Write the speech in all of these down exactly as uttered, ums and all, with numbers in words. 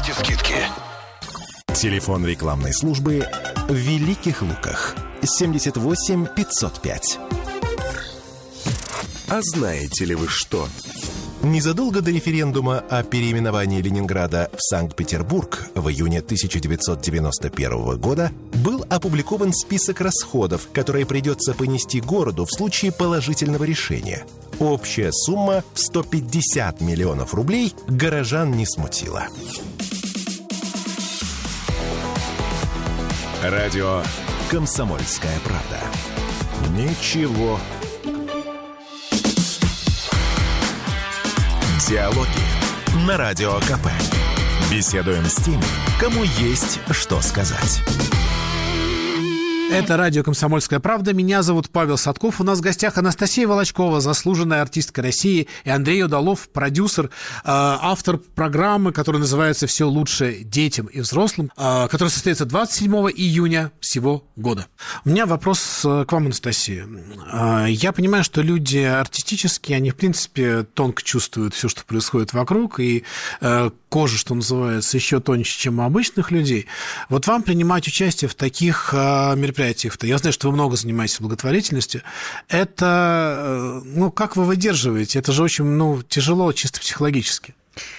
Получите скидки. Телефон рекламной службы в Великих Луках. семьдесят восемь пятьсот пять. А знаете ли вы что? Незадолго до референдума о переименовании Ленинграда в Санкт-Петербург в июне тысяча девятьсот девяносто первого года был опубликован список расходов, которые придется понести городу в случае положительного решения. Общая сумма в сто пятьдесят миллионов рублей горожан не смутила. Радио «Комсомольская правда». Ничего. Диалоги на Радио КП. Беседуем с теми, кому есть что сказать. Это радио «Комсомольская правда». Меня зовут Павел Садков. У нас в гостях Анастасия Волочкова, заслуженная артистка России, и Андрей Удалов, продюсер, автор программы, которая называется «Все лучше детям и взрослым», которая состоится двадцать седьмого июня сего года. У меня вопрос к вам, Анастасия. Я понимаю, что люди артистические, они, в принципе, тонко чувствуют все, что происходит вокруг, и кожа, что называется, еще тоньше, чем у обычных людей. Вот вам принимать участие в таких мероприятиях, я знаю, что вы много занимаетесь благотворительностью, это, ну, как вы выдерживаете? Это же очень, ну, тяжело чисто психологически.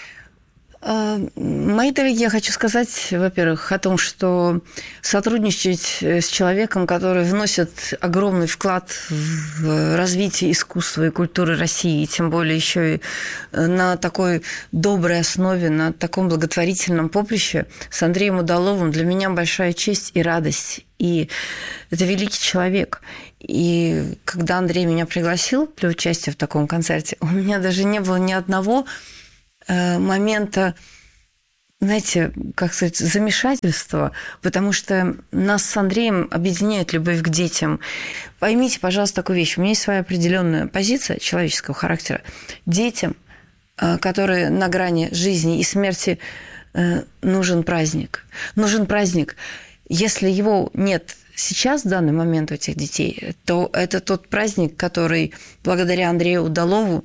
Мои дорогие, я хочу сказать, во-первых, о том, что сотрудничать с человеком, который вносит огромный вклад в развитие искусства и культуры России, и тем более еще и на такой доброй основе, на таком благотворительном поприще, с Андреем Удаловым, для меня большая честь и радость. И это великий человек. И когда Андрей меня пригласил для участия в таком концерте, у меня даже не было ни одного момента, знаете, как сказать, замешательства, потому что нас с Андреем объединяет любовь к детям. Поймите, пожалуйста, такую вещь. У меня есть своя определенная позиция человеческого характера. Детям, которые на грани жизни и смерти, нужен праздник. Нужен праздник. Если его нет сейчас, в данный момент у этих детей, то это тот праздник, который благодаря Андрею Удалову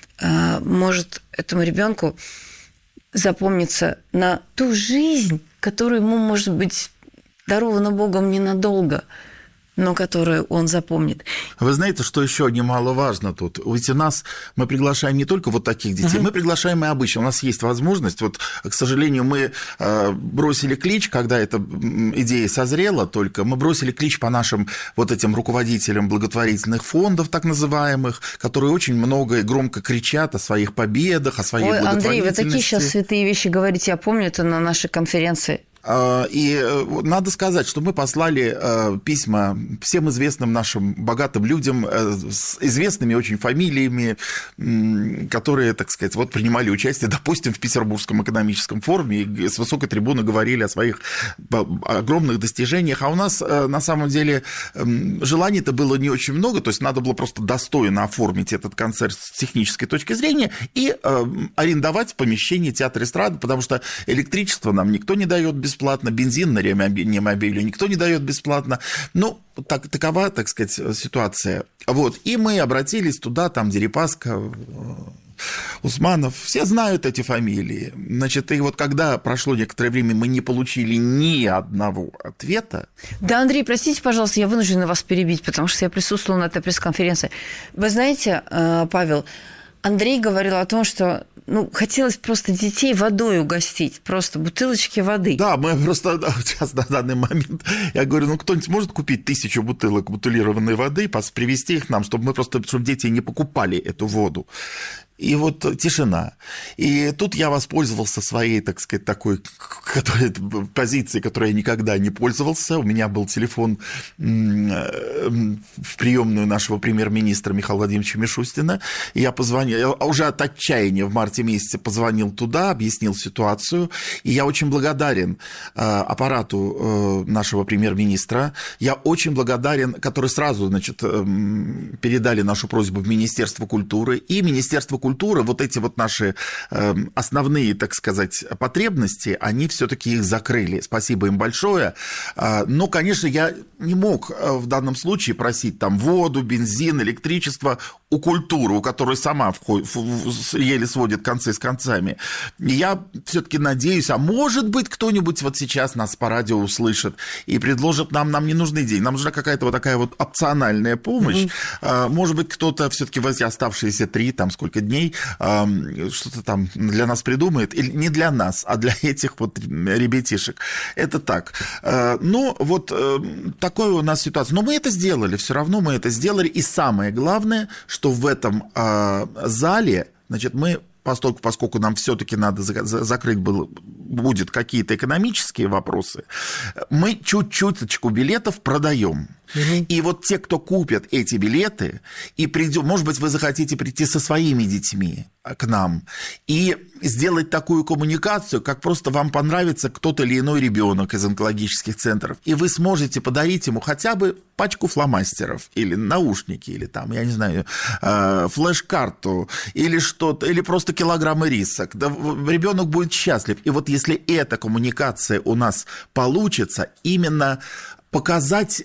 может этому ребенку запомниться на ту жизнь, которая ему, может быть, дарована Богом ненадолго, но которую он запомнит. Вы знаете, что еще немаловажно тут? Ведь у нас мы приглашаем не только вот таких детей, uh-huh. мы приглашаем и обычно. У нас есть возможность, вот, к сожалению, мы бросили клич, когда эта идея созрела только, мы бросили клич по нашим вот этим руководителям благотворительных фондов, так называемых, которые очень много и громко кричат о своих победах, о своей Ой, благотворительности. Андрей, вы такие сейчас святые вещи говорите, я помню это на нашей конференции. И надо сказать, что мы послали письма всем известным нашим богатым людям с известными очень фамилиями, которые, так сказать, вот принимали участие, допустим, в Петербургском экономическом форуме и с высокой трибуны говорили о своих огромных достижениях. А у нас, на самом деле, желаний-то было не очень много, то есть надо было просто достойно оформить этот концерт с технической точки зрения и арендовать помещение театра эстрады, потому что электричество нам никто не дает бесплатно. Бесплатно, бензин на Ремобиле никто не дает бесплатно. Ну, так, такова, так сказать, ситуация. Вот. И мы обратились туда, там Дерипаска, Усманов, все знают эти фамилии. Значит, и вот когда прошло некоторое время, мы не получили ни одного ответа. Да, Андрей, простите, пожалуйста, я вынуждена вас перебить, потому что я присутствовала на этой пресс-конференции. Вы знаете, Павел, Андрей говорил о том, что ну, хотелось просто детей водой угостить, просто бутылочки воды. Да, мы просто да, сейчас на данный момент, я говорю, ну, кто-нибудь может купить тысячу бутылок бутылированной воды, привезти их нам, чтобы мы просто, чтобы дети не покупали эту воду. И вот тишина. И тут я воспользовался своей, так сказать, такой которой, позицией, которой я никогда не пользовался. У меня был телефон в приемную нашего премьер-министра Михаила Владимировича Мишустина. И я позвонил, я уже от отчаяния в марте месяце позвонил туда, объяснил ситуацию. И я очень благодарен аппарату нашего премьер-министра. Я очень благодарен, который сразу, значит, передали нашу просьбу в Министерство культуры. И Министерство культуры, вот эти вот наши э, основные, так сказать, потребности, они все-таки их закрыли. Спасибо им большое. Э, но, конечно, я не мог в данном случае просить там воду, бензин, электричество у культуры, у которой сама входит, еле сводит концы с концами. Я все-таки надеюсь, а может быть, кто-нибудь вот сейчас нас по радио услышит и предложит нам, нам не нужны деньги, нам нужна какая-то вот такая вот опциональная помощь. Mm-hmm. Может быть, кто-то все-таки в эти оставшиеся три, там сколько дней, что-то там для нас придумает, или не для нас, а для этих вот ребятишек. Это так. Но вот такая у нас ситуация. Но мы это сделали, все равно мы это сделали, и самое главное, что что в этом э, зале, значит, мы, поскольку, поскольку нам все-таки надо за, за, закрыть было, будет какие-то экономические вопросы, мы чуть-чуточку билетов продаем. Угу. И вот те, кто купят эти билеты, и придет, может быть, вы захотите прийти со своими детьми к нам и сделать такую коммуникацию, как просто вам понравится кто-то или иной ребенок из онкологических центров, и вы сможете подарить ему хотя бы пачку фломастеров, или наушники, или там, я не знаю, флеш-карту, или что-то, или просто килограммы рисок. Да, ребенок будет счастлив. И вот если эта коммуникация у нас получится, именно показать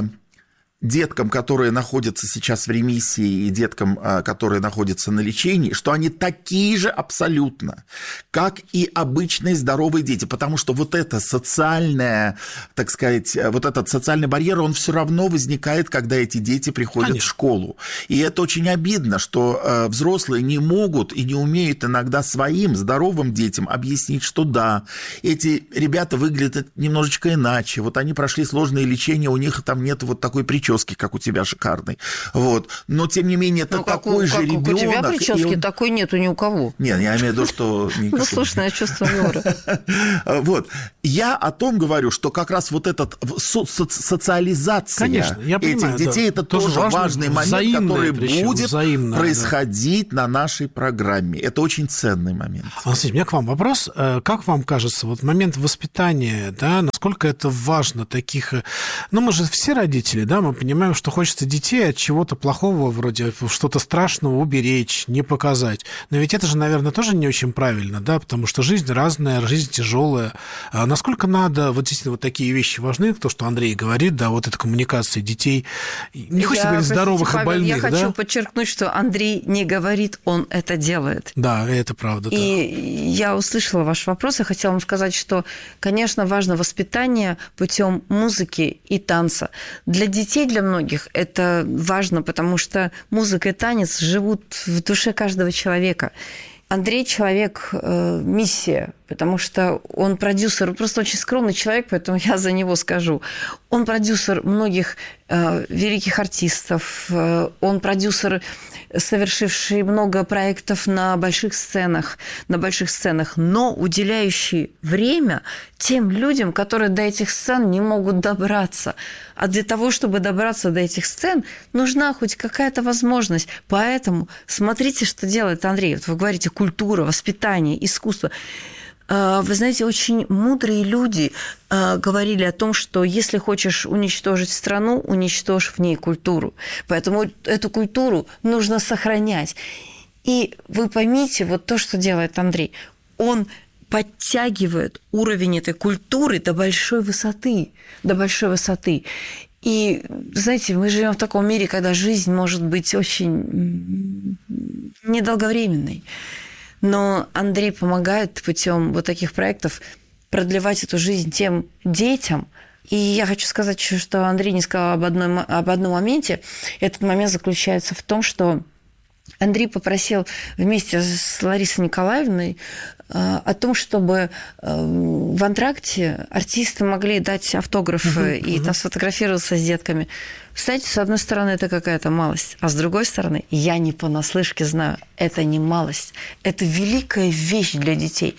деткам, которые находятся сейчас в ремиссии, и деткам, которые находятся на лечении, что они такие же абсолютно, как и обычные здоровые дети, потому что вот это социальное, так сказать, вот этот социальный барьер, он все равно возникает, когда эти дети приходят Конечно. В школу. И это очень обидно, что взрослые не могут и не умеют иногда своим здоровым детям объяснить, что да, эти ребята выглядят немножечко иначе, вот они прошли сложное лечение, у них там нет вот такой прически, как у тебя шикарный. Вот. Но, тем не менее, это ну, такой как, же ребенок. У тебя прически он... такой нету ни у кого. Нет, я имею в виду, что... Ну, слушное чувство юмора. Вот. Я о том говорю, что как раз вот эта социализация этих детей, это тоже важный момент, который будет происходить на нашей программе. Это очень ценный момент. Анастасия, у меня к вам вопрос. Как вам кажется, вот момент воспитания, да, насколько это важно таких... Ну, мы же все родители, да, мы понимаем, что хочется детей от чего-то плохого, вроде что-то страшного уберечь, не показать. Но ведь это же, наверное, тоже не очень правильно, да, потому что жизнь разная, жизнь тяжелая. А насколько надо, вот действительно, вот такие вещи важны, то, что Андрей говорит, да, вот эта коммуникация детей, не хочется я, говорить здоровых Павел, и больных, я да? хочу подчеркнуть, что Андрей не говорит, он это делает. Да, это правда. И да. я услышала ваш вопрос и хотела вам сказать, что, конечно, важно воспитание путем музыки и танца. Для детей, для многих это важно, потому что музыка и танец живут в душе каждого человека. Андрей человек э, миссия, потому что он продюсер, он просто очень скромный человек, поэтому я за него скажу. Он продюсер многих э, великих артистов, э, он продюсер, совершивший много проектов на больших сценах, на больших сценах, но уделяющий время тем людям, которые до этих сцен не могут добраться. А для того, чтобы добраться до этих сцен, нужна хоть какая-то возможность. Поэтому смотрите, что делает Андрей. Вот вы говорите, культура, воспитание, искусство. Вы знаете, очень мудрые люди говорили о том, что если хочешь уничтожить страну, уничтожь в ней культуру. Поэтому эту культуру нужно сохранять. И вы поймите, вот то, что делает Андрей, он подтягивает уровень этой культуры до большой высоты, до большой высоты. И, знаете, мы живем в таком мире, когда жизнь может быть очень недолговременной. Но Андрей помогает путем вот таких проектов продлевать эту жизнь тем детям. И я хочу сказать, что Андрей не сказал об, одной, об одном моменте. Этот момент заключается в том, что Андрей попросил вместе с Ларисой Николаевной о том, чтобы в антракте артисты могли дать автографы uh-huh, и uh-huh. там сфотографироваться с детками. Кстати, с одной стороны, это какая-то малость, а с другой стороны, я не понаслышке знаю, это не малость, это великая вещь для детей.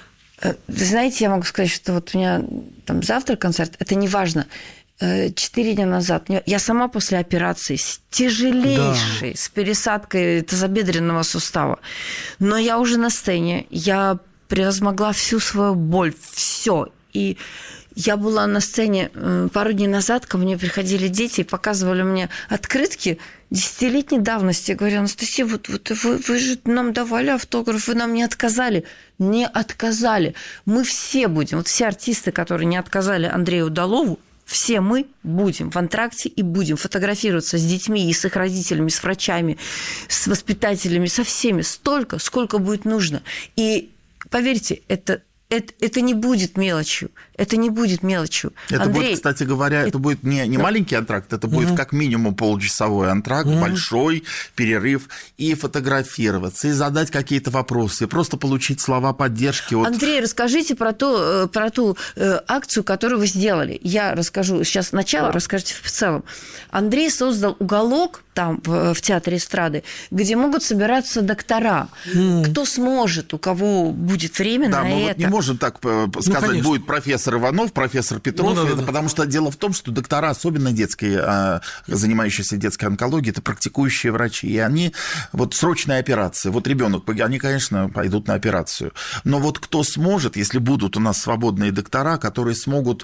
Знаете, я могу сказать, что вот у меня там завтра концерт, это не важно. Четыре дня назад я сама после операции с тяжелейшей, да. с пересадкой тазобедренного сустава, но я уже на сцене, я превозмогла всю свою боль, все. И я была на сцене пару дней назад, ко мне приходили дети и показывали мне открытки десятилетней давности. Я говорю, Анастасия, вот, вот вы, вы же нам давали автограф, вы нам не отказали. Не отказали. Мы все будем, вот все артисты, которые не отказали Андрею Удалову, все мы будем в антракте и будем фотографироваться с детьми и с их родителями, с врачами, с воспитателями, со всеми столько, сколько будет нужно. И поверьте, это, это, это не будет мелочью. Это не будет мелочью. Это Андрей, будет, кстати говоря, это, это будет не, не да. маленький антракт, это будет угу. как минимум получасовой антракт, угу. большой перерыв, и фотографироваться, и задать какие-то вопросы, и просто получить слова поддержки. От... Андрей, расскажите про ту, про ту акцию, которую вы сделали. Я расскажу сейчас сначала, да. расскажите в целом. Андрей создал уголок там в, в Театре эстрады, где могут собираться доктора. Mm. Кто сможет, у кого будет время да, на мы это. Вот не можем так сказать, ну, будет профессор Иванов, профессор Петров, ну, да, да, да. потому что дело в том, что доктора, особенно детские, занимающиеся детской онкологией, это практикующие врачи, и они, вот срочная операция, вот ребенок, они, конечно, пойдут на операцию, но вот кто сможет, если будут у нас свободные доктора, которые смогут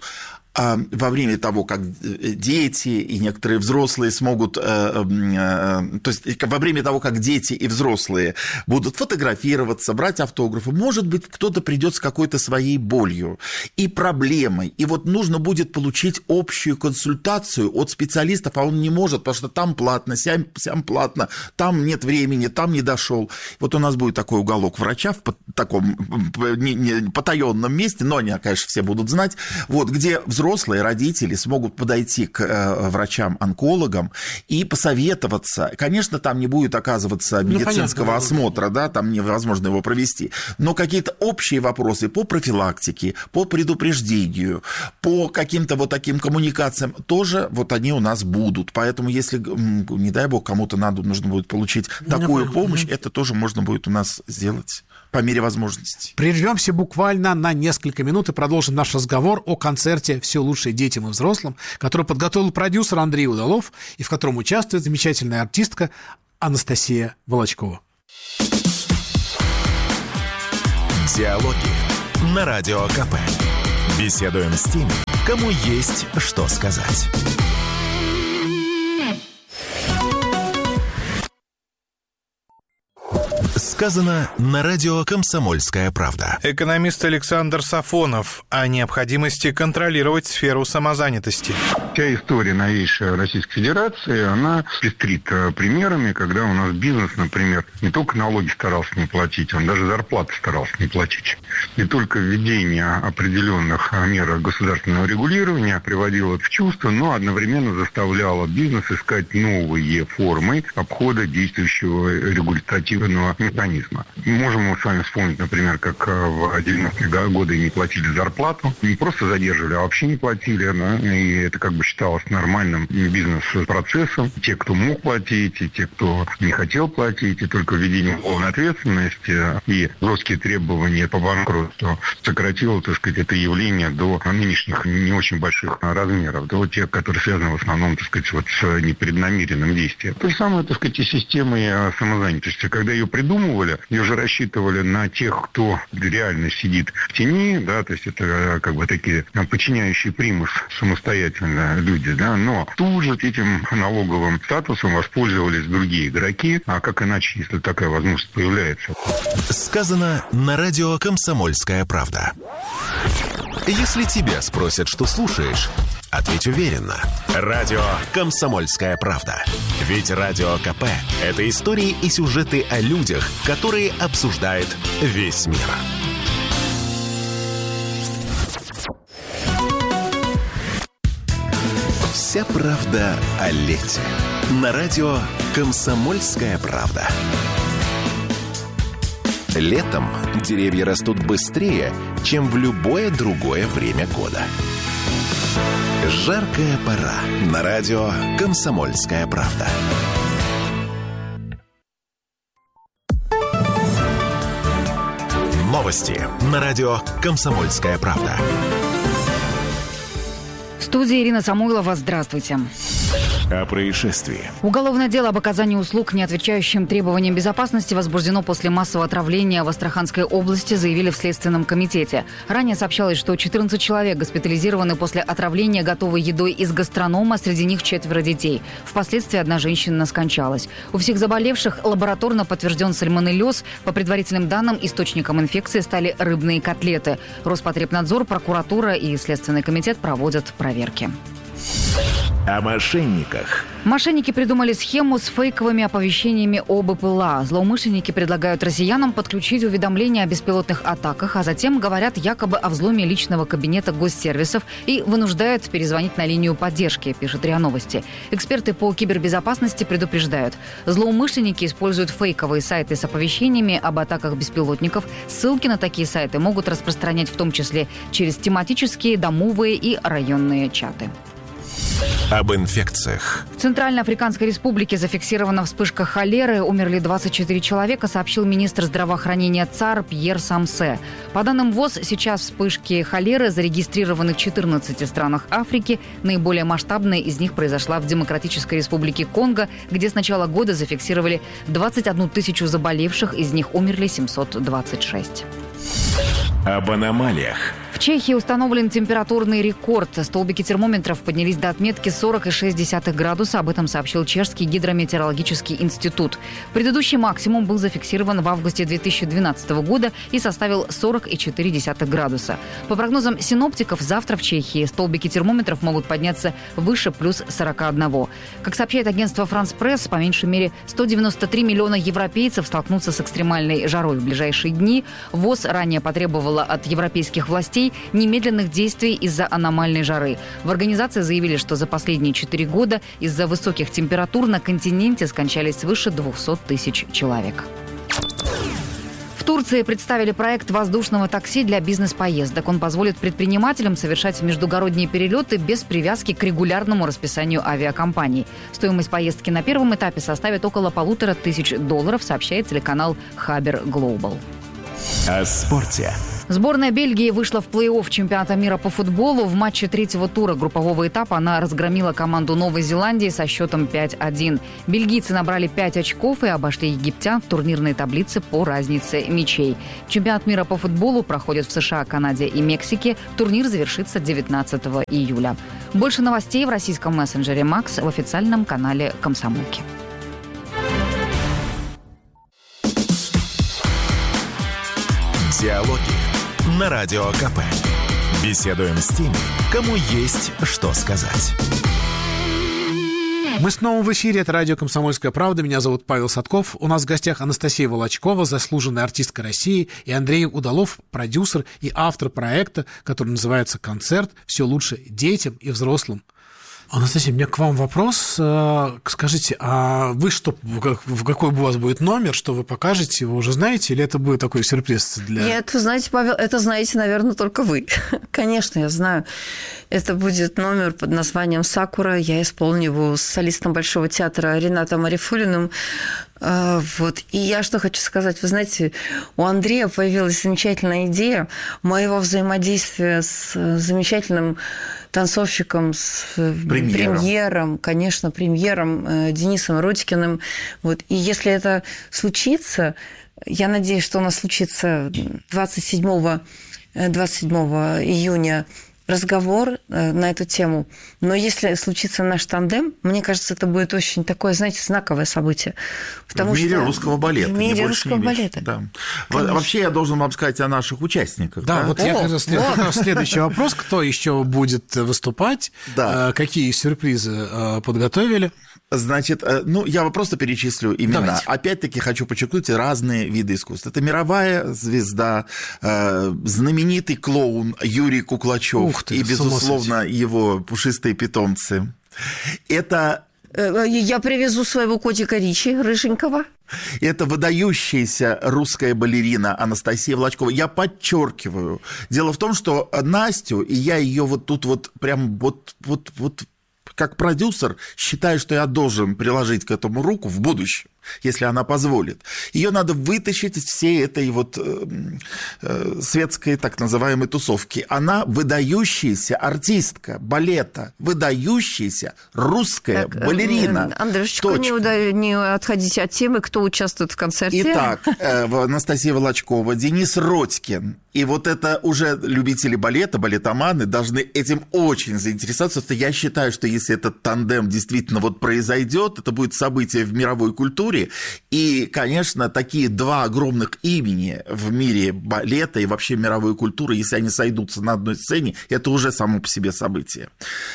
во время того, как дети и некоторые взрослые смогут, то есть во время того, как дети и взрослые будут фотографироваться, брать автографы, может быть, кто-то придет с какой-то своей болью и проблемой, и вот нужно будет получить общую консультацию от специалистов, а он не может, потому что там платно, сям, сям платно, там нет времени, там не дошел. Вот у нас будет такой уголок врача в таком не, не, потаенном месте, но они, конечно, все будут знать, вот, где взрослые Взрослые родители смогут подойти к э, врачам-онкологам и посоветоваться. Конечно, там не будет оказываться медицинского ну, понятно, осмотра, да, там невозможно его провести, но какие-то общие вопросы по профилактике, по предупреждению, по каким-то вот таким коммуникациям тоже вот они у нас будут. Поэтому, если, не дай бог, кому-то надо, нужно будет получить такую ну, помощь, ну, это тоже можно будет у нас сделать по мере возможности. Прервемся буквально на несколько минут и продолжим наш разговор о концерте «Все лучшее детям и взрослым», который подготовил продюсер Андрей Удалов и в котором участвует замечательная артистка Анастасия Волочкова. Диалоги на Радио КП. Беседуем с теми, кому есть что сказать. Сказано на радио «Комсомольская правда». Экономист Александр Сафонов о необходимости контролировать сферу самозанятости. Вся история новейшей Российской Федерации, она пестрит примерами, когда у нас бизнес, например, не только налоги старался не платить, он даже зарплаты старался не платить. Не только введение определенных мер государственного регулирования приводило это в чувство, но одновременно заставляло бизнес искать новые формы обхода действующего регулятивного механизма. Мы можем с вами вспомнить, например, как в девяностые годы не платили зарплату, не просто задерживали, а вообще не платили, да, и это как бы считалось нормальным бизнес-процессом. Те, кто мог платить, и те, кто не хотел платить, и только введение уголовной ответственности и жесткие требования по банкротству сократило, так сказать, это явление до нынешних не очень больших размеров, до тех, которые связаны в основном, так сказать, вот с непреднамеренным действием. То же самое, так сказать, и с системой самозанятости. Когда ее придумывали, ее же рассчитывали на тех, кто реально сидит в тени, да, то есть это как бы такие подчиняющие примус самостоятельно люди, да, но тут же этим налоговым статусом воспользовались другие игроки, а как иначе, если такая возможность появляется. Сказано на радио «Комсомольская правда». Если тебя спросят, что слушаешь, ответь уверенно. Радио «Комсомольская правда». Ведь Радио КП – это истории и сюжеты о людях, которые обсуждает весь мир. Вся правда о лете. На радио «Комсомольская правда». Летом деревья растут быстрее, чем в любое другое время года. Жаркая пора. На радио «Комсомольская правда». Новости на радио «Комсомольская правда». В студии Ирина Самойлова. Здравствуйте. О происшествии. Уголовное дело об оказании услуг, не отвечающим требованиям безопасности, возбуждено после массового отравления в Астраханской области, заявили в Следственном комитете. Ранее сообщалось, что четырнадцать человек госпитализированы после отравления готовой едой из гастронома, среди них четверо детей. Впоследствии одна женщина скончалась. У всех заболевших лабораторно подтвержден сальмонеллез. По предварительным данным, источником инфекции стали рыбные котлеты. Роспотребнадзор, прокуратура и Следственный комитет проводят проверки. О мошенниках. Мошенники придумали схему с фейковыми оповещениями о БПЛА. Злоумышленники предлагают россиянам подключить уведомления о беспилотных атаках, а затем говорят якобы о взломе личного кабинета госсервисов и вынуждают перезвонить на линию поддержки, пишет РИА Новости. Эксперты по кибербезопасности предупреждают. Злоумышленники используют фейковые сайты с оповещениями об атаках беспилотников. Ссылки на такие сайты могут распространять в том числе через тематические, домовые и районные чаты. Об инфекциях. В Центральноафриканской Республике зафиксирована вспышка холеры. Умерли двадцать четыре человека, сообщил министр здравоохранения ЦАР Пьер Самсе. По данным ВОЗ, сейчас вспышки холеры зарегистрированы в четырнадцати странах Африки. Наиболее масштабная из них произошла в Демократической Республике Конго, где с начала года зафиксировали двадцать одну тысячу заболевших, из них умерли семьсот двадцать шесть. Об аномалиях. В Чехии установлен температурный рекорд. Столбики термометров поднялись до отметки сорок целых шесть десятых градуса. Об этом сообщил Чешский гидрометеорологический институт. Предыдущий максимум был зафиксирован в августе две тысячи двенадцатого года и составил сорок целых четыре десятых градуса. По прогнозам синоптиков, завтра в Чехии столбики термометров могут подняться выше плюс сорок один. Как сообщает агентство «Франс Пресс», по меньшей мере сто девяносто три миллиона европейцев столкнутся с экстремальной жарой в ближайшие дни. ВОЗ ранее потребовала от европейских властей немедленных действий из-за аномальной жары. В организации заявили, что за последние четыре года из-за высоких температур на континенте скончались свыше двухсот тысяч человек. В Турции представили проект воздушного такси для бизнес-поездок. Он позволит предпринимателям совершать междугородние перелеты без привязки к регулярному расписанию авиакомпаний. Стоимость поездки на первом этапе составит около полутора тысяч долларов, сообщает телеканал Хабер Глобал. О спорте. Сборная Бельгии вышла в плей-офф чемпионата мира по футболу. В матче третьего тура группового этапа она разгромила команду Новой Зеландии со счетом пять один. Бельгийцы набрали пять очков и обошли египтян в турнирной таблице по разнице мячей. Чемпионат мира по футболу проходит в США, Канаде и Мексике. Турнир завершится девятнадцатого июля. Больше новостей в российском мессенджере «Макс» в официальном канале «Комсомолки». Диалоги на Радио КП. Беседуем с теми, кому есть что сказать. Мы снова в эфире. Это радио «Комсомольская правда». Меня зовут Павел Садков. У нас в гостях Анастасия Волочкова, заслуженная артистка России, и Андрей Удалов, продюсер и автор проекта, который называется «Концерт. Все лучше детям и взрослым». Анастасия, у меня к вам вопрос. Скажите, а вы что, в какой у вас будет номер, что вы покажете, вы уже знаете, или это будет такой сюрприз для... Нет, вы знаете, Павел, это знаете, наверное, только вы. Конечно, я знаю. Это будет номер под названием «Сакура». Я исполню его с солистом Большого театра Ринатом Арифулиным. Вот. И я что хочу сказать. Вы знаете, у Андрея появилась замечательная идея моего взаимодействия с замечательным танцовщиком, с премьером, премьером конечно, премьером Денисом Родькиным. Вот. И если это случится, я надеюсь, что у нас случится двадцать седьмого июня разговор на эту тему. Но если случится наш тандем, мне кажется, это будет очень такое, знаете, знаковое событие. Потому в мире что... русского балета. В мире русского балета. Да. Вообще, я должен вам сказать о наших участниках. Да, да? вот О, я как раз, вот. следующий вопрос. Кто еще будет выступать? Да. Какие сюрпризы подготовили? Значит, ну, я просто перечислю имена. Давайте. Опять-таки хочу подчеркнуть разные виды искусств. Это мировая звезда, знаменитый клоун Юрий Куклачев ты, и, безусловно, его пушистые питомцы. Это... Я привезу своего котика Ричи, рыженького. Это выдающаяся русская балерина Анастасия Волочкова. Я подчеркиваю. Дело в том, что Настю, и я ее вот тут вот прям вот... вот, вот как продюсер считаю, что я должен приложить к этому руку в будущем. если она позволит. Ее надо вытащить из всей этой вот э, э, светской так называемой тусовки. Она выдающаяся артистка балета, выдающаяся русская так, балерина. Андрюшечка, не, уда- не отходите от темы, кто участвует в концерте. Итак, э, Анастасия Волочкова, Денис Родькин. И вот это уже любители балета, балетоманы должны этим очень заинтересоваться, потому что я считаю, что если этот тандем действительно вот произойдет, это будет событие в мировой культуре. И, конечно, такие два огромных имени в мире балета и вообще мировой культуры, если они сойдутся на одной сцене, это уже само по себе событие.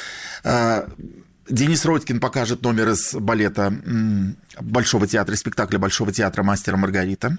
Денис Родькин покажет номер из балета Большого театра, спектакля Большого театра «Мастер и Маргарита».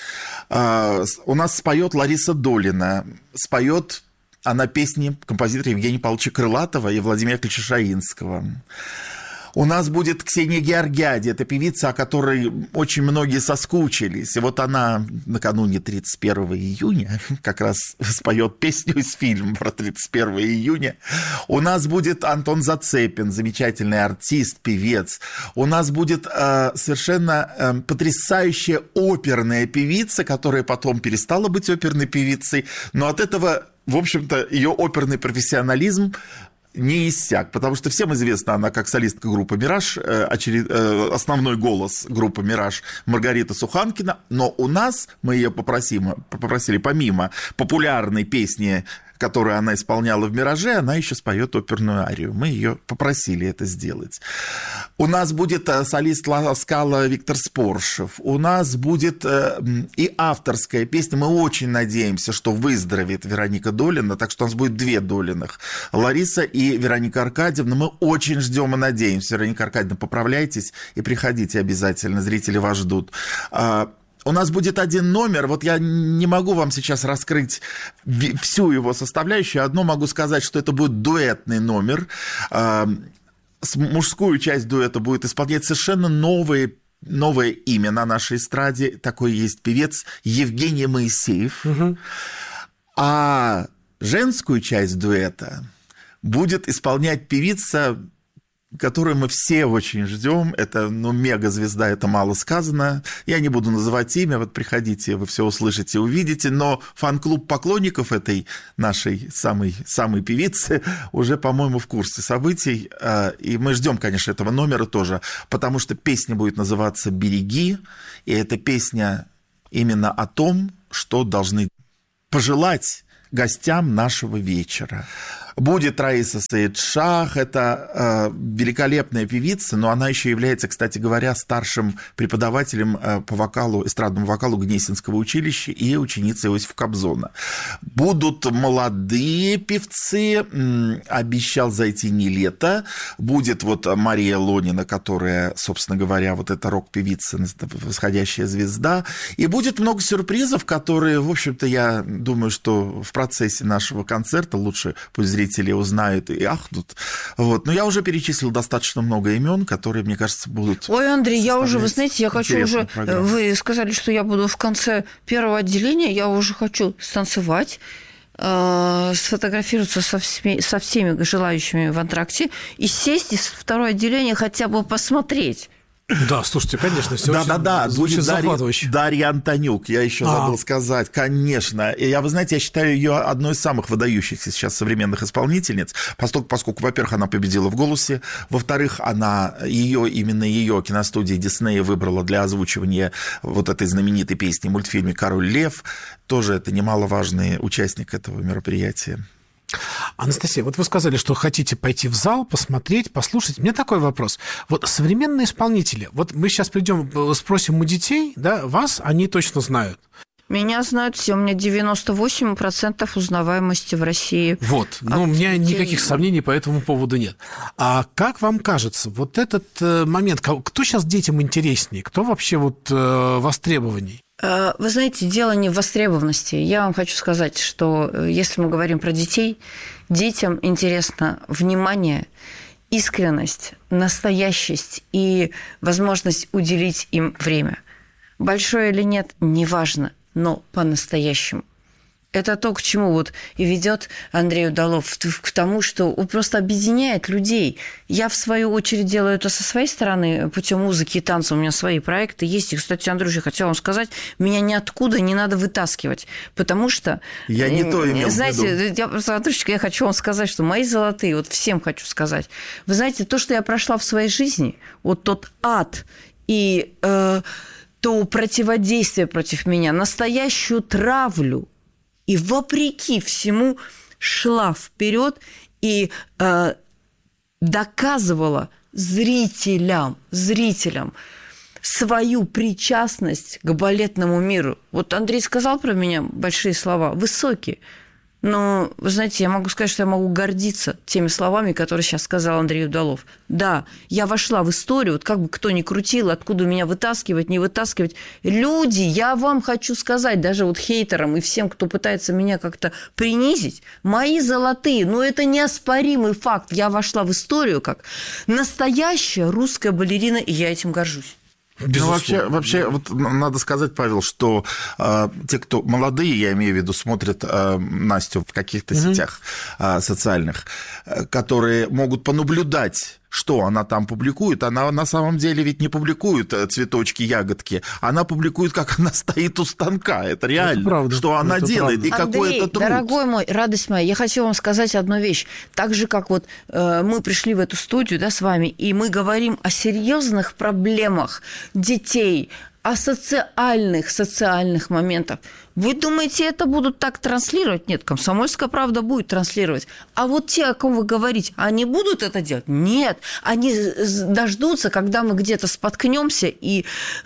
У нас споет Лариса Долина, споет она песни композитора Евгения Павловича Крылатова и Владимира Яковлевича Шаинского. У нас будет Ксения Георгиади, это певица, о которой очень многие соскучились. И вот она накануне тридцать первого июня как раз споет песню из фильма про тридцать первого июня. У нас будет Антон Зацепин, замечательный артист, певец. У нас будет э, совершенно э, потрясающая оперная певица, которая потом перестала быть оперной певицей, но от этого, в общем-то, ее оперный профессионализм не иссяк, потому что всем известна она как солистка группы «Мираж», очеред... основной голос группы «Мираж» Маргарита Суханкина, но у нас мы ее попросим, попросили помимо популярной песни, которую она исполняла в «Мираже», она еще споет оперную арию. Мы ее попросили это сделать. У нас будет солист Ла Скала Виктор Споршев. У нас будет и авторская песня. Мы очень надеемся, что выздоровеет Вероника Долина, так что у нас будет две Долиных. Лариса и Вероника Аркадьевна. Мы очень ждем и надеемся. Вероника Аркадьевна, поправляйтесь и приходите обязательно. Зрители вас ждут. У нас будет один номер, вот я не могу вам сейчас раскрыть всю его составляющую, одно могу сказать, что это будет дуэтный номер, мужскую часть дуэта будет исполнять совершенно новые новое имя на нашей эстраде, такой есть певец Евгений Моисеев, угу. А женскую часть дуэта будет исполнять певица, которую мы все очень ждем. Это, ну, мегазвезда, это мало сказано. Я не буду называть имя, вот приходите, вы все услышите, увидите, но фан-клуб поклонников этой нашей самой, самой певицы уже, по-моему, в курсе событий, и мы ждем, конечно, этого номера тоже, потому что песня будет называться «Береги», и эта песня именно о том, что должны пожелать гостям нашего вечера. Будет Раиса Саидшах, это э, великолепная певица, но она еще является, кстати говоря, старшим преподавателем э, по вокалу, эстрадному вокалу Гнесинского училища и ученицей Иосифа Кобзона. Будут молодые певцы, м, обещал зайти не лето, будет вот Мария Лонина, которая, собственно говоря, вот эта рок-певица, восходящая звезда, и будет много сюрпризов, которые, в общем-то, я думаю, что в процессе нашего концерта лучше пусть зрители узнают и ахнут. Вот. Но я уже перечислил достаточно много имен, которые, мне кажется, будут... Ой, Андрей, я уже, вы знаете, я хочу уже... Программу. Вы сказали, что я буду в конце первого отделения, я уже хочу станцевать, э, сфотографироваться со всеми, со всеми желающими в антракте и сесть из второго отделения хотя бы посмотреть. Да, слушайте, конечно, все да, очень, да, да, звучит захватывающе. Дарья Антонюк, я еще а. забыл сказать, конечно. И я, вы знаете, я считаю ее одной из самых выдающихся сейчас современных исполнительниц, поскольку, поскольку во-первых, она победила в «Голосе», во-вторых, она, ее, именно ее киностудия Диснея выбрала для озвучивания вот этой знаменитой песни в мультфильме «Король лев». Тоже это немаловажный участник этого мероприятия. Анастасия, вот вы сказали, что хотите пойти в зал, посмотреть, послушать. У меня такой вопрос. Вот современные исполнители, вот мы сейчас придем, спросим у детей, да, вас они точно знают. Меня знают все, у меня девяносто восемь процентов узнаваемости в России. Вот, ну, у меня никаких сомнений по этому поводу нет. А как вам кажется, вот этот момент, кто сейчас детям интереснее, кто вообще вот востребованней? Вы знаете, дело не в востребованности. Я вам хочу сказать, что если мы говорим про детей, детям интересно внимание, искренность, настоящесть и возможность уделить им время. Большое или нет, неважно, но по-настоящему. Это то, к чему вот и ведет Андрей Удалов, к тому, что он просто объединяет людей. Я, в свою очередь, делаю это со своей стороны, путем музыки и танца. У меня свои проекты есть. И, кстати, Андрюша, я хотела вам сказать, меня ниоткуда не надо вытаскивать, потому что... Я не то имел знаете, в виду. Я просто, Андрюшечка, я хочу вам сказать, что мои золотые, вот всем хочу сказать. Вы знаете, то, что я прошла в своей жизни, вот тот ад и э, то противодействие против меня, настоящую травлю, и вопреки всему шла вперед и э, доказывала зрителям, зрителям свою причастность к балетному миру. Вот Андрей сказал про меня большие слова, высокие. Но, вы знаете, я могу сказать, что я могу гордиться теми словами, которые сейчас сказал Андрей Удалов. Да, я вошла в историю, вот как бы кто ни крутил, откуда меня вытаскивать, не вытаскивать. Люди, я вам хочу сказать, даже вот хейтерам и всем, кто пытается меня как-то принизить, мои золотые, но это неоспоримый факт. Я вошла в историю как настоящая русская балерина, и я этим горжусь. Ну, вообще, вообще вот надо сказать, Павел, что э, те, кто молодые, я имею в виду, смотрят э, Настю в каких-то mm-hmm. сетях э, социальных, э, которые могут понаблюдать, что она там публикует. Она на самом деле ведь не публикует цветочки, ягодки. Она публикует, как она стоит у станка. Это реально. Это правда. Что она это делает. И какой это труд. Дорогой мой, радость моя, я хочу вам сказать одну вещь. Так же, как вот э, мы пришли в эту студию, да, с вами, и мы говорим о серьезных проблемах детей, о социальных, социальных моментах. Вы думаете, это будут так транслировать? Нет, «Комсомольская правда» будет транслировать. А вот те, о ком вы говорите, они будут это делать? Нет. Они дождутся, когда мы где-то споткнемся и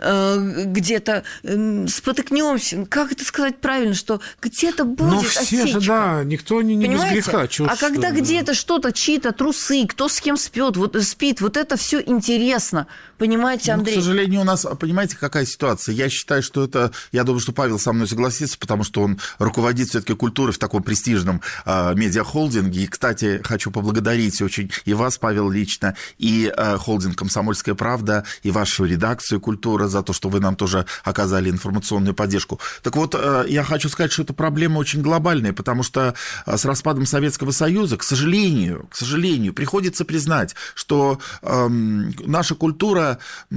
э, где-то э, спотыкнемся. Как это сказать правильно, что где-то будет Но все осечка. Же, да, никто не, не без греха. Чё, а что, когда да. где-то что-то, чьи-то трусы, кто с кем спит, вот, спит, вот это все интересно. Понимаете, Андрей? Ну, к сожалению, у нас, понимаете, какая ситуация? Я считаю, что это... Я думаю, что Павел со мной согласится, потому что он руководит все-таки культурой в таком престижном э, медиахолдинге. И, кстати, хочу поблагодарить очень и вас, Павел, лично, и э, холдинг «Комсомольская правда», и вашу редакцию «Культура» за то, что вы нам тоже оказали информационную поддержку. Так вот, э, я хочу сказать, что эта проблема очень глобальная, потому что э, с распадом Советского Союза, к сожалению, к сожалению, приходится признать, что э, наша культура, э,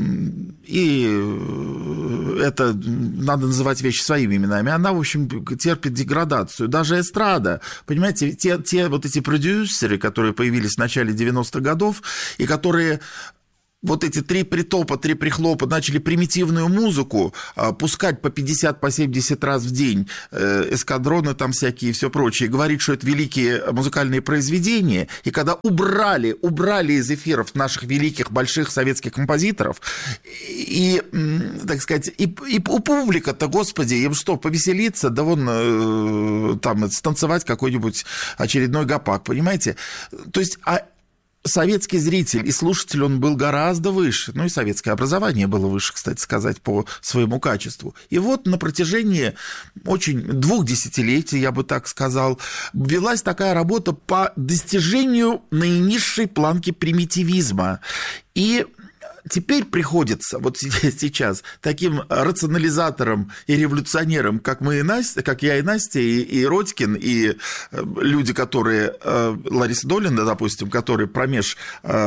и это надо называть вещи своими именами, она, в общем, терпит деградацию. Даже эстрада, понимаете, те, те вот эти продюсеры, которые появились в начале девяностых годов, и которые... Вот эти три притопа, три прихлопа начали примитивную музыку а, пускать по пятьдесят, по семьдесят раз в день, э, эскадроны там всякие и все прочее, говорить, что это великие музыкальные произведения, и когда убрали, убрали из эфиров наших великих, больших советских композиторов, и, так сказать, и, и у публика-то, господи, им что, повеселиться, да вон э, там станцевать какой-нибудь очередной гопак, понимаете? То есть... А советский зритель и слушатель, он был гораздо выше. Ну и советское образование было выше, кстати сказать, по своему качеству. И вот на протяжении очень двух десятилетий, я бы так сказал, велась такая работа по достижению наинизшей планки примитивизма. И теперь приходится вот сейчас таким рационализатором и революционером, как мы и Настя, как я и Настя, и, и Родькин, и люди, которые, Лариса Долина, допустим, который промеж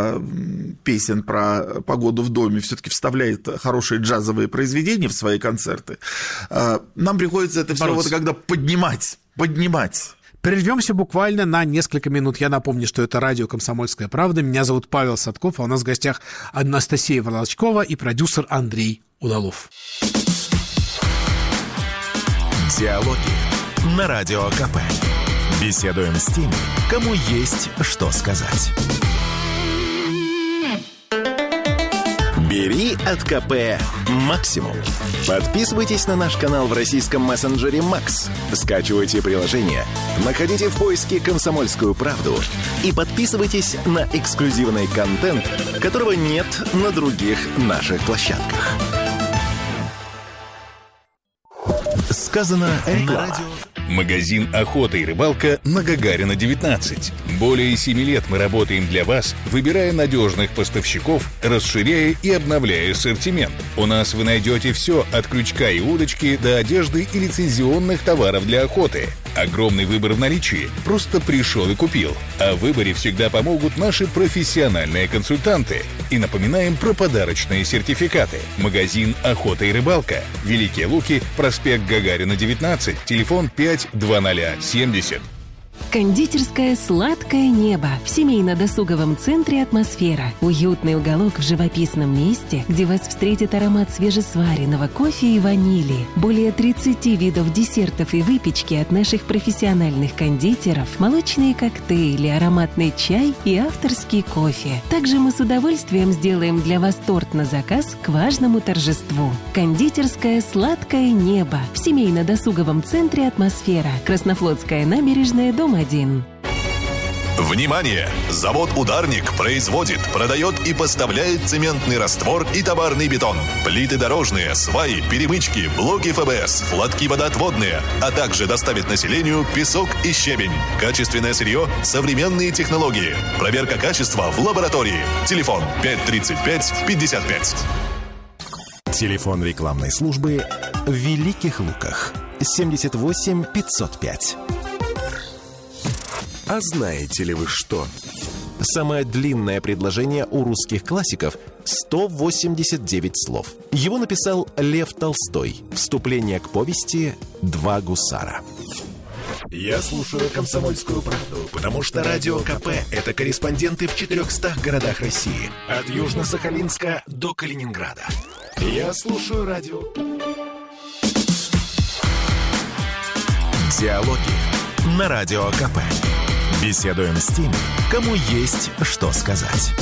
песен про погоду в доме все-таки вставляет хорошие джазовые произведения в свои концерты, нам приходится это все вот когда поднимать, поднимать. Прервемся буквально на несколько минут. Я напомню, что это радио «Комсомольская правда». Меня зовут Павел Садков, а у нас в гостях Анастасия Волочкова и продюсер Андрей Удалов. Диалоги на Радио КП. Беседуем с теми, кому есть что сказать. Бери от КП максимум. Подписывайтесь на наш канал в российском мессенджере Макс. Скачивайте приложение, находите в поиске «Комсомольскую правду» и подписывайтесь на эксклюзивный контент, которого нет на других наших площадках. Сказано на радио. Магазин «Охота и рыбалка» на Гагарина, девятнадцать. Более семи лет мы работаем для вас, выбирая надежных поставщиков, расширяя и обновляя ассортимент. У нас вы найдете все от крючка и удочки до одежды и лицензионных товаров для охоты. Огромный выбор в наличии. Просто пришел и купил. О выборе всегда помогут наши профессиональные консультанты. И напоминаем про подарочные сертификаты. Магазин «Охота и рыбалка». Великие Луки, проспект Гагарина, девятнадцать, телефон пять два ноль семьдесят. Кондитерская «Сладкое небо» в семейно-досуговом центре «Атмосфера». Уютный уголок в живописном месте, где вас встретит аромат свежесваренного кофе и ванили. Более тридцати видов десертов и выпечки от наших профессиональных кондитеров, молочные коктейли, ароматный чай и авторский кофе. Также мы с удовольствием сделаем для вас торт на заказ к важному торжеству. Кондитерская «Сладкое небо» в семейно-досуговом центре «Атмосфера». Краснофлотская набережная, дом один. Внимание! Завод «Ударник» производит, продает и поставляет цементный раствор и товарный бетон, плиты дорожные, сваи, перемычки, блоки эф бэ эс, лотки водоотводные, а также доставит населению песок и щебень. Качественное сырье, современные технологии. Проверка качества в лаборатории. Телефон пять тридцать пять пятьдесят пять. Телефон рекламной службы в Великих Луках семьдесят восемь пятьсот пять. А знаете ли вы что? Самое длинное предложение у русских классиков – сто восемьдесят девять слов. Его написал Лев Толстой. Вступление к повести «Два гусара». Я слушаю «Комсомольскую правду», потому что Радио ка пэ – это корреспонденты в четырехстах городах России. От Южно-Сахалинска до Калининграда. Я слушаю радио. Диалоги на Радио ка пэ. Беседуем с теми, кому есть что сказать.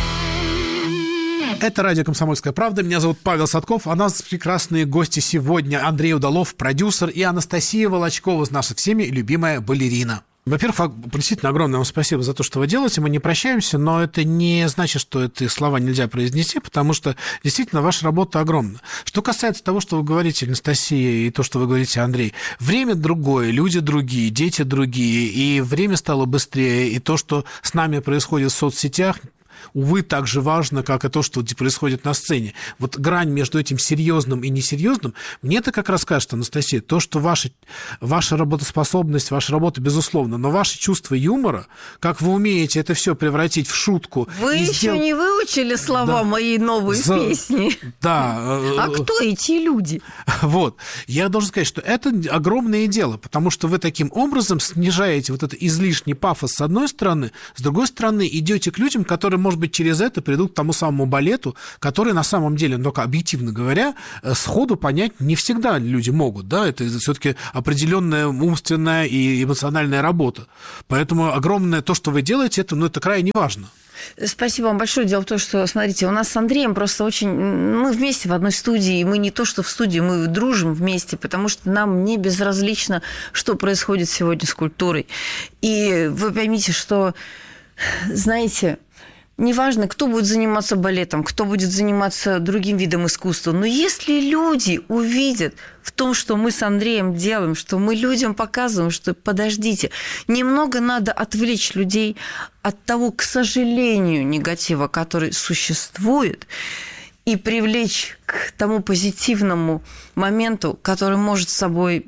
Это радио «Комсомольская правда». Меня зовут Павел Садков. А у нас прекрасные гости сегодня. Андрей Удалов, продюсер, и Анастасия Волочкова, наша всеми любимая балерина. Во-первых, действительно огромное вам спасибо за то, что вы делаете. Мы не прощаемся, но это не значит, что эти слова нельзя произнести, потому что действительно ваша работа огромна. Что касается того, что вы говорите, Анастасия, и то, что вы говорите, Андрей, время другое, люди другие, дети другие, и время стало быстрее, и то, что с нами происходит в соцсетях, увы, так же важно, как и то, что происходит на сцене. Вот грань между этим серьезным и несерьезным, мне это как раз кажется, Анастасия, то, что ваша, ваша работоспособность, ваша работа, безусловно, но ваше чувство юмора, как вы умеете это все превратить в шутку. Вы еще сдел... не выучили слова да. моей новой За... песни? Да. А кто эти люди? Вот. Я должен сказать, что это огромное дело, потому что вы таким образом снижаете вот этот излишний пафос с одной стороны, с другой стороны идете к людям, которые, может быть, через это придут к тому самому балету, который на самом деле, только объективно говоря, сходу понять не всегда люди могут, да, это все-таки определенная умственная и эмоциональная работа. Поэтому огромное то, что вы делаете, это, ну, это крайне важно. Спасибо вам большое. Дело в том, что, смотрите, у нас с Андреем просто очень... Мы вместе в одной студии, и мы не то, что в студии, мы дружим вместе, потому что нам не безразлично, что происходит сегодня с культурой. И вы поймите, что, знаете... Неважно, кто будет заниматься балетом, кто будет заниматься другим видом искусства, но если люди увидят в том, что мы с Андреем делаем, что мы людям показываем, что подождите, немного надо отвлечь людей от того, к сожалению, негатива, который существует, и привлечь к тому позитивному моменту, который может собой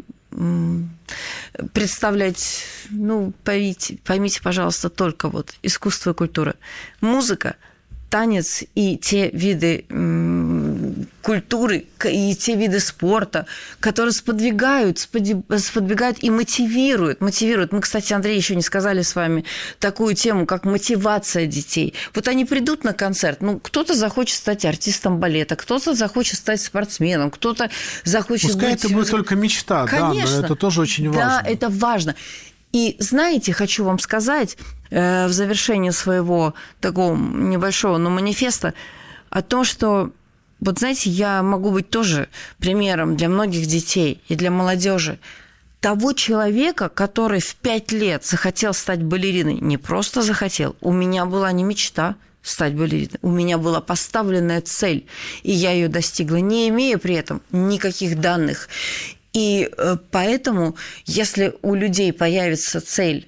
представлять, ну, поймите, поймите, пожалуйста, только вот искусство и культура. Музыка, танец и те виды культуры, и те виды спорта, которые сподвигают, сподвигают и мотивируют. мотивируют. Мы, кстати, Андрей, еще не сказали с вами такую тему, как мотивация детей. Вот они придут на концерт, ну, кто-то захочет стать артистом балета, кто-то захочет стать спортсменом, кто-то захочет Пускай быть... это будет только мечта, Конечно, да, но это тоже очень важно. Да, это важно. И знаете, хочу вам сказать э, в завершении своего такого небольшого, но манифеста о том, что, вот знаете, я могу быть тоже примером для многих детей и для молодежи того человека, который в пять лет захотел стать балериной. Не просто захотел, у меня была не мечта стать балериной, у меня была поставленная цель, и я ее достигла, не имея при этом никаких данных. И поэтому, если у людей появится цель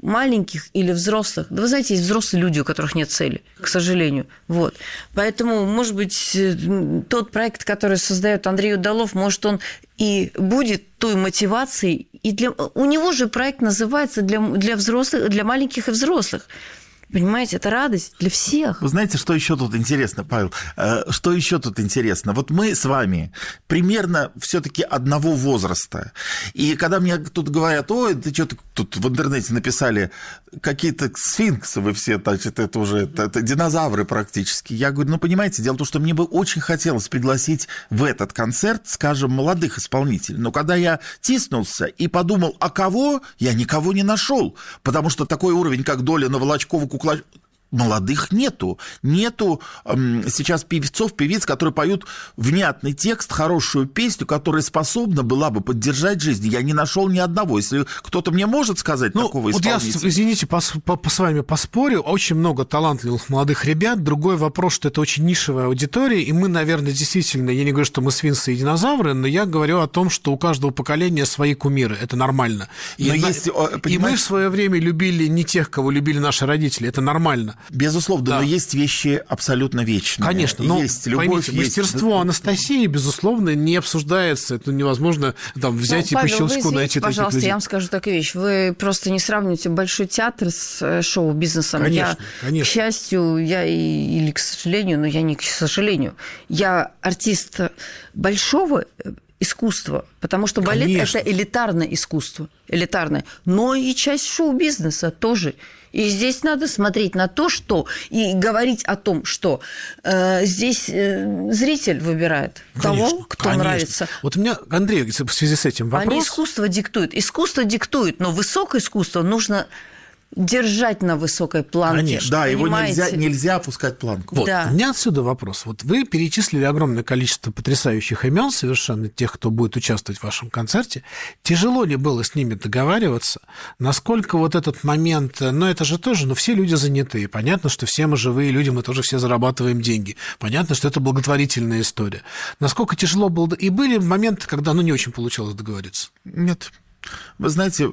маленьких или взрослых. Да вы знаете, есть взрослые люди, у которых нет цели, к сожалению. Вот. Поэтому, может быть, тот проект, который создает Андрей Удалов, может, он и будет той мотивацией. И для... У него же проект называется для, для взрослых, для маленьких и взрослых. Понимаете, это радость для всех. Вы знаете, что еще тут интересно, Павел? Что еще тут интересно? Вот мы с вами примерно все-таки одного возраста. И когда мне тут говорят, ой, ты что-то тут в интернете написали, какие-то сфинксы вы все, значит, это уже это, это динозавры практически. Я говорю, ну, понимаете, дело в том, что мне бы очень хотелось пригласить в этот концерт, скажем, молодых исполнителей. Но когда я тиснулся и подумал, а кого, я никого не нашел. Потому что такой уровень, как Долина, Волочкова, Кукла... молодых нету. Нету эм, сейчас певцов, певиц, которые поют внятный текст, хорошую песню, которая способна была бы поддержать жизнь. Я не нашел ни одного. Если кто-то мне может сказать ну, такого вот исполнителя. Я, извините, по, по, по с вами поспорю. Очень много талантливых молодых ребят. Другой вопрос, что это очень нишевая аудитория, и мы, наверное, действительно, я не говорю, что мы свинцы и динозавры, но я говорю о том, что у каждого поколения свои кумиры. Это нормально. И, на, есть, и мы в свое время любили не тех, кого любили наши родители. Это нормально. Безусловно, да. Но есть вещи абсолютно вечные. Конечно, но есть любовь, поймите, есть... мастерство Анастасии, безусловно, не обсуждается. Это невозможно там, взять ну, и Павел, по щелчку вы найти пожалуйста, таких людей. Я вам скажу такую вещь. Вы просто не сравните Большой театр с шоу-бизнесом. Конечно, я, конечно. К счастью, я и, или к сожалению, но я не к сожалению, я артист большого искусства, потому что балет Конечно. – это элитарное искусство, элитарное, но и часть шоу-бизнеса тоже. И здесь надо смотреть на то, что, и говорить о том, что э, здесь э, зритель выбирает Конечно. того, кто Конечно. нравится. Вот у меня, Андрей, в связи с этим вопрос... Они искусство диктуют. Искусство диктует, но высокое искусство нужно... держать на высокой планке. Конечно, да, понимаете? его нельзя, нельзя опускать планку. Вот, да. У меня отсюда вопрос. Вот вы перечислили огромное количество потрясающих имен, совершенно тех, кто будет участвовать в вашем концерте. Тяжело ли было с ними договариваться? Насколько вот этот момент... Ну, это же тоже... Ну, все люди заняты. Понятно, что все мы живые люди, мы тоже все зарабатываем деньги. Понятно, что это благотворительная история. Насколько тяжело было... И были моменты, когда, ну, не очень получалось договориться? Нет. Вы знаете,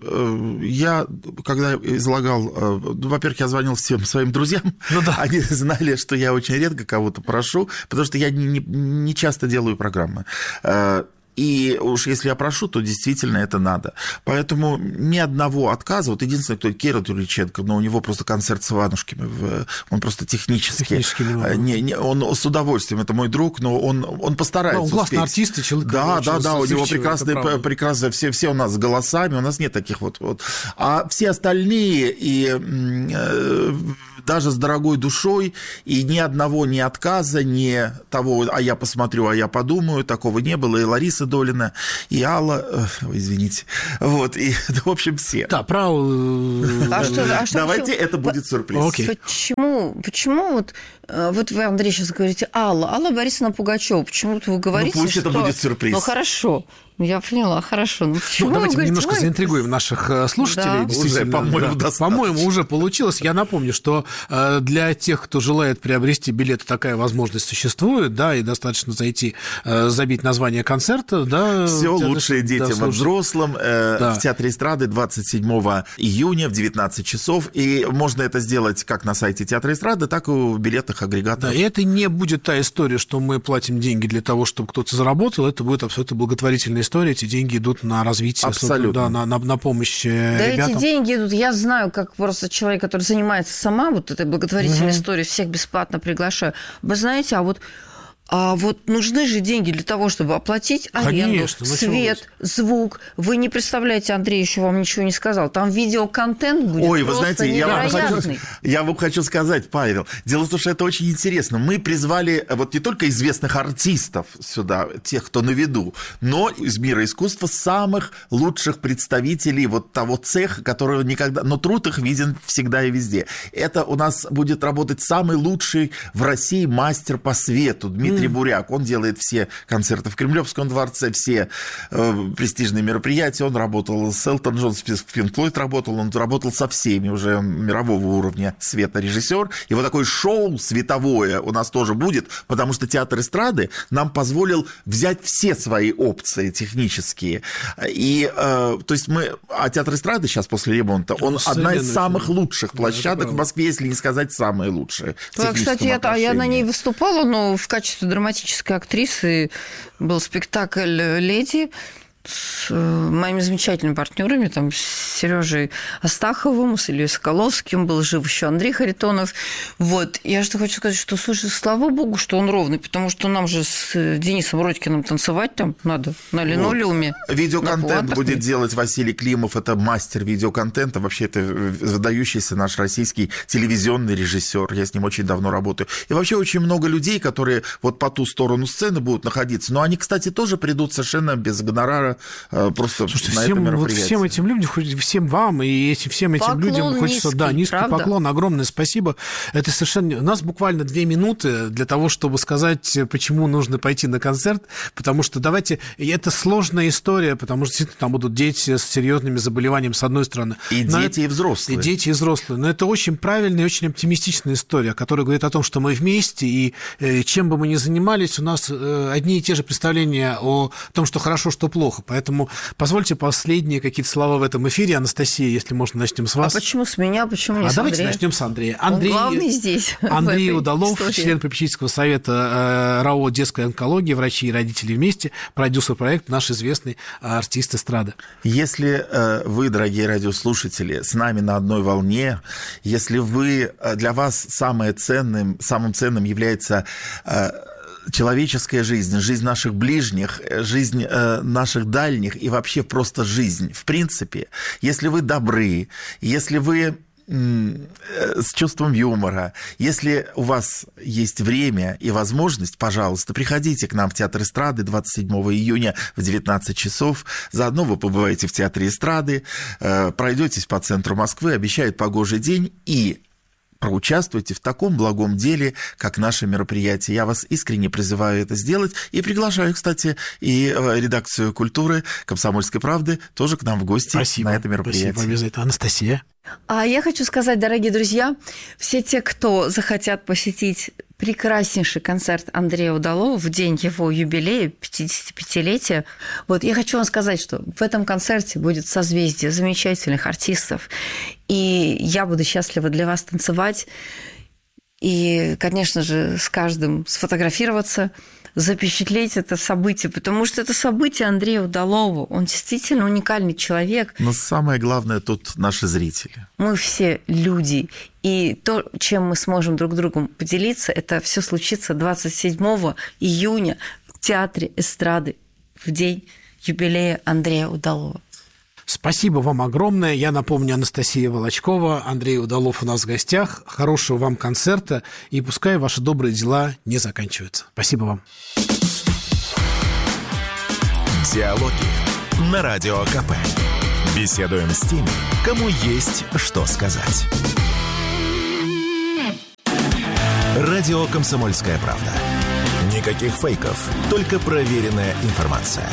я, когда излагал, во-первых, я звонил всем своим друзьям, ну, да. Они знали, что я очень редко кого-то прошу, потому что я не, не, не часто делаю программы. И уж если я прошу, то действительно это надо. Поэтому ни одного отказа. Вот единственное, кто Кира Туриченко, но у него просто концерт с Иванушками. Он просто технически... технически не, не, он с удовольствием. Это мой друг, но он, он постарается ну, он классный артист и человек. Да, да, да. У него прекрасные, прекрасные... Все, все у нас с голосами. У нас нет таких вот... вот. А все остальные и... Э, даже с дорогой душой, и ни одного ни отказа, ни того, а я посмотрю, а я подумаю, такого не было. И Лариса Долина, и Алла, ой, извините, вот, и, в общем, все. Да, право... А что, а что, Давайте, почему? Это будет сюрприз. Okay. Почему, почему вот, вот вы, Андрей, сейчас говорите Алла, Алла Борисовна Пугачева, почему-то вы говорите, ну, пусть что... это будет сюрприз. Ну, хорошо. Я поняла, хорошо. Ну, почему ну, давайте говорите, немножко ой, заинтригуем наших слушателей. Да. Действительно, уже, по-моему, да, по-моему, уже получилось. Я напомню, что для тех, кто желает приобрести билеты, такая возможность существует, да, и достаточно зайти, забить название концерта, да. Все лучшие детям да, во взрослом да. в Театре эстрады двадцать седьмого июня в девятнадцать часов. И можно это сделать как на сайте Театра эстрады, так и в билетах агрегаторов. Да, и это не будет та история, что мы платим деньги для того, чтобы кто-то заработал. Это будет абсолютно благотворительная история, эти деньги идут на развитие, абсолютно. Да, на, на, на помощь да ребятам. Эти деньги идут, я знаю, как просто человек, который занимается сама вот этой благотворительной угу. историей, всех бесплатно приглашаю. Вы знаете, а вот А вот нужны же деньги для того, чтобы оплатить аренду, Конечно, свет, звук. Вы не представляете, Андрей еще вам ничего не сказал. Там видеоконтент будет Ой, просто вы знаете, невероятный. Я вам, хочу, я вам хочу сказать, Павел, дело в том, что это очень интересно. Мы призвали вот не только известных артистов сюда, тех, кто на виду, но из мира искусства самых лучших представителей вот того цеха, которого никогда... Но труд их виден всегда и везде. Это у нас будет работать самый лучший в России мастер по свету, Дмитрий Дмитрий Буряк. Он делает все концерты в Кремлевском дворце, все э, престижные мероприятия. Он работал с Элтон Джон, с Пинк Флойд работал, он работал со всеми, уже мирового уровня света режиссер. И вот такое шоу световое у нас тоже будет, потому что театр эстрады нам позволил взять все свои опции технические. И, э, то есть мы... А театр эстрады сейчас после ремонта, он ну, одна из самых лучших площадок в Москве, если не сказать самые лучшие. Да, кстати, я, я на ней выступала, но в качестве драматической актрисы был спектакль «Леди» с моими замечательными партнерами, там, с Сережей Астаховым, с Ильей Соколовским, был жив еще Андрей Харитонов. Вот. Я что хочу сказать, что, слушай, слава богу, что он ровный, потому что нам же с Денисом Родькиным танцевать там надо на линолеуме. Вот. Видеоконтент будет делать Василий Климов, это мастер видеоконтента, вообще это выдающийся наш российский телевизионный режиссер, я с ним очень давно работаю. И вообще очень много людей, которые вот по ту сторону сцены будут находиться, но они, кстати, тоже придут совершенно без гонорара. Просто Слушайте, на всем, это вот всем этим людям, всем вам и этим, всем этим поклон людям хочется, низкий, да, низкий правда? Поклон, огромное спасибо. Это совершенно... У нас буквально две минуты для того, чтобы сказать, почему нужно пойти на концерт, потому что, давайте, это сложная история, потому что действительно там будут дети с серьезными заболеваниями, с одной стороны. И но дети, это... и взрослые. И дети, и взрослые. Но это очень правильная и очень оптимистичная история, которая говорит о том, что мы вместе, и чем бы мы ни занимались, у нас одни и те же представления о том, что хорошо, что плохо. Поэтому позвольте последние какие-то слова в этом эфире. Анастасия, если можно, начнем с вас. А почему с меня? Почему не а с давайте Андрея? начнем с Андрея. Андрей, Он главный здесь. Андрей Удалов, истории. Член попечительского совета РАО «Детская онкология», врачи и родители вместе, продюсер проекта, наш известный артист эстрады. Если вы, дорогие радиослушатели, с нами на одной волне, если вы, для вас самое ценным, самым ценным является человеческая жизнь, жизнь наших ближних, жизнь э, наших дальних и вообще просто жизнь. В принципе, если вы добры, если вы м- э, с чувством юмора, если у вас есть время и возможность, пожалуйста, приходите к нам в Театр эстрады двадцать седьмого июня в девятнадцать часов. Заодно вы побываете в Театре эстрады, э, пройдетесь по центру Москвы, обещает погожий день, и проучаствуйте в таком благом деле, как наше мероприятие. Я вас искренне призываю это сделать и приглашаю, кстати, и редакцию «Культуры» «Комсомольской правды» тоже к нам в гости спасибо, на это мероприятие. Спасибо обязательно. Анастасия? А я хочу сказать, дорогие друзья, все те, кто захотят посетить прекраснейший концерт Андрея Удалова в день его юбилея, пятидесятипятилетия, вот я хочу вам сказать, что в этом концерте будет созвездие замечательных артистов, и я буду счастлива для вас танцевать, и, конечно же, с каждым сфотографироваться, запечатлеть это событие, потому что это событие Андрея Удалова. Он действительно уникальный человек. Но самое главное тут наши зрители. Мы все люди. И то, чем мы сможем друг другу поделиться, это все случится двадцать седьмого июня в Театре эстрады в день юбилея Андрея Удалова. Спасибо вам огромное. Я напомню, Анастасия Волочкова, Андрей Удалов у нас в гостях. Хорошего вам концерта, и пускай ваши добрые дела не заканчиваются. Спасибо вам. Диалоги на Радио КП. Беседуем с теми, кому есть что сказать. Радио «Комсомольская правда». Никаких фейков, только проверенная информация.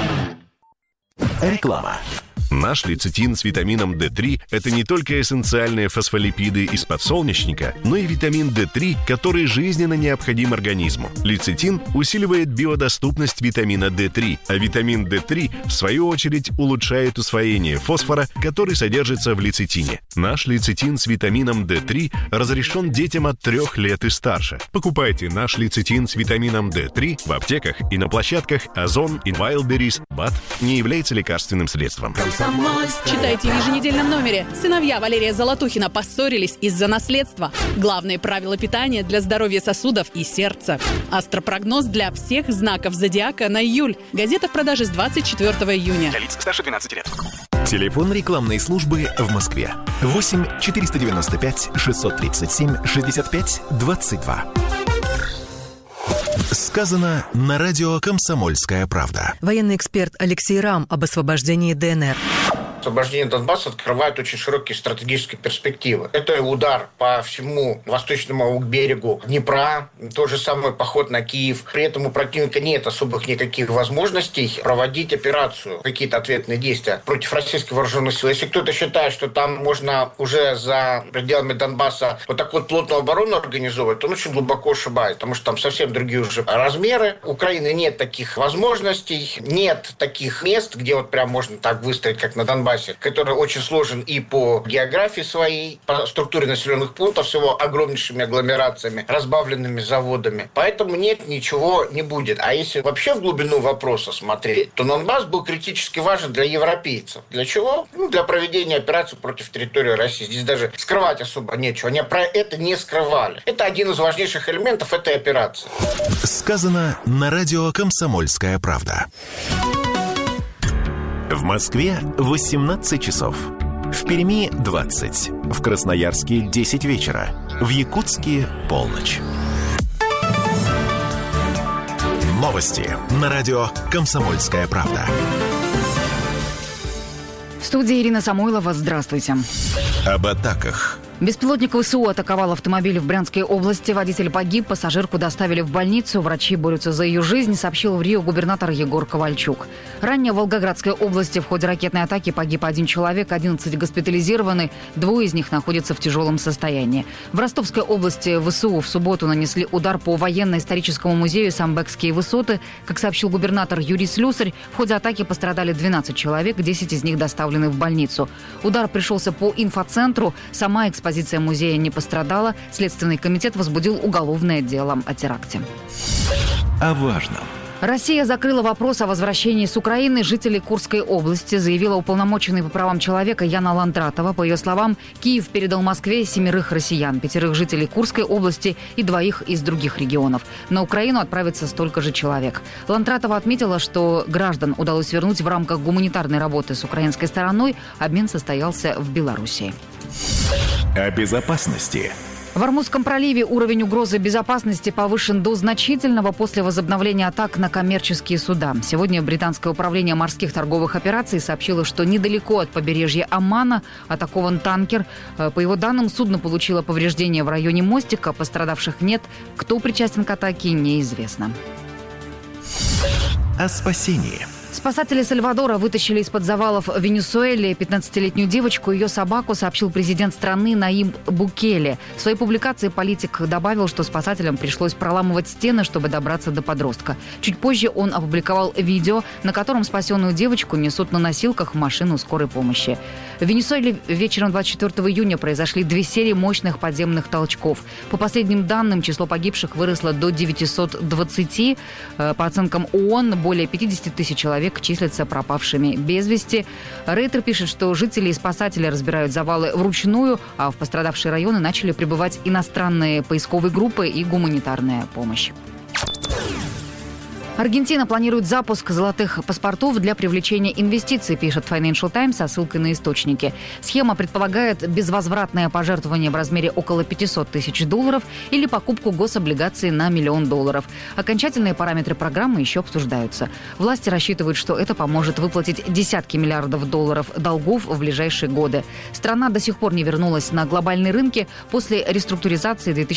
Реклама. Наш лецитин с витамином дэ три – это не только эссенциальные фосфолипиды из подсолнечника, но и витамин дэ три, который жизненно необходим организму. Лецитин усиливает биодоступность витамина дэ три, а витамин дэ три, в свою очередь, улучшает усвоение фосфора, который содержится в лецитине. Наш лецитин с витамином дэ три разрешен детям от трех лет и старше. Покупайте наш лецитин с витамином дэ три в аптеках и на площадках Озон и Wildberries. БАД не является лекарственным средством. Читайте в еженедельном номере. Сыновья Валерия Золотухина поссорились из-за наследства. Главные правила питания для здоровья сосудов и сердца. Астропрогноз для всех знаков зодиака на июль. Газета в продаже с двадцать четвёртого июня. Для лиц старше двенадцати лет. Телефон рекламной службы в Москве. восемь четыреста девяносто пять шестьсот тридцать семь шестьдесят пять двадцать два. Сказано на радио «Комсомольская правда». Военный эксперт Алексей Рам об освобождении ДНР. освобождение Донбасса открывает очень широкие стратегические перспективы. Это удар по всему восточному берегу Днепра, тот же самый поход на Киев. При этом у противника нет особых никаких возможностей проводить операцию, какие-то ответные действия против российских вооруженных сил. Если кто-то считает, что там можно уже за пределами Донбасса вот такую вот плотную оборону организовывать, то он очень глубоко ошибается, потому что там совсем другие уже размеры. У Украины нет таких возможностей, нет таких мест, где вот прям можно так выстроить, как на Донбассе, который очень сложен и по географии своей, по структуре населенных пунктов, с его огромнейшими агломерациями, разбавленными заводами. Поэтому нет, ничего не будет. А если вообще в глубину вопроса смотреть, то Донбасс был критически важен для европейцев. Для чего? Ну, для проведения операций против территории России. Здесь даже скрывать особо нечего. Они про это не скрывали. Это один из важнейших элементов этой операции. Сказано на радио «Комсомольская правда». В Москве восемнадцать часов. В Перми двадцать. В Красноярске десять вечера. В Якутске полночь. Новости на радио «Комсомольская правда». В студии Ирина Самойлова. Здравствуйте. Об атаках. Беспилотник ВСУ атаковал автомобиль в Брянской области. Водитель погиб, пассажирку доставили в больницу. Врачи борются за ее жизнь, сообщил в Рио губернатор Егор Ковальчук. Ранее в Волгоградской области в ходе ракетной атаки погиб один человек, одиннадцать госпитализированы, двое из них находятся в тяжелом состоянии. В Ростовской области ВСУ в субботу нанесли удар по военно-историческому музею «Самбекские высоты». Как сообщил губернатор Юрий Слюсарь, в ходе атаки пострадали двенадцать человек, десять из них доставлены в больницу. Удар пришелся по инфоцентру. Сама экспозиция Экспозиция музея не пострадала. Следственный комитет возбудил уголовное дело о теракте. О важном. Россия закрыла вопрос о возвращении с Украины жителей Курской области, заявила уполномоченный по правам человека Яна Лантратова. По ее словам, Киев передал Москве семерых россиян, пятерых жителей Курской области и двоих из других регионов. На Украину отправится столько же человек. Лантратова отметила, что граждан удалось вернуть в рамках гуманитарной работы с украинской стороной. Обмен состоялся в Белоруссии. О безопасности. В Ормузском проливе уровень угрозы безопасности повышен до значительного после возобновления атак на коммерческие суда. Сегодня британское управление морских торговых операций сообщило, что недалеко от побережья Омана атакован танкер. По его данным, судно получило повреждения в районе мостика, пострадавших нет. Кто причастен к атаке, неизвестно. О спасении. Спасатели Сальвадора вытащили из-под завалов в Венесуэле пятнадцатилетнюю девочку и ее собаку, сообщил президент страны Наиб Букеле. В своей публикации политик добавил, что спасателям пришлось проламывать стены, чтобы добраться до подростка. Чуть позже он опубликовал видео, на котором спасенную девочку несут на носилках в машину скорой помощи. В Венесуэле вечером двадцать четвёртого июня произошли две серии мощных подземных толчков. По последним данным, число погибших выросло до девятисот двадцати. По оценкам ООН, более пятьдесят тысяч человек числятся пропавшими без вести. Рейтер пишет, что жители и спасатели разбирают завалы вручную, а в пострадавшие районы начали прибывать иностранные поисковые группы и гуманитарная помощь. Аргентина планирует запуск золотых паспортов для привлечения инвестиций, пишет Financial Times со ссылкой на источники. Схема предполагает безвозвратное пожертвование в размере около пятьсот тысяч долларов или покупку гособлигаций на миллион долларов. Окончательные параметры программы еще обсуждаются. Власти рассчитывают, что это поможет выплатить десятки миллиардов долларов долгов в ближайшие годы. Страна до сих пор не вернулась на глобальные рынки после реструктуризации две тысячи